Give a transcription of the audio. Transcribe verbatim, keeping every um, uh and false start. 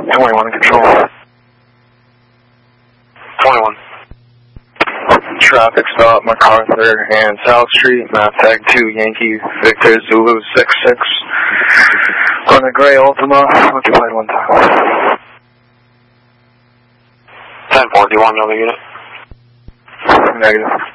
twenty-one control. twenty-one. Traffic stop, MacArthur and South Street, map tag two, Yankee Victor Zulu six six. On a gray Ultima, occupied one time. ten four, do you want another unit? Negative.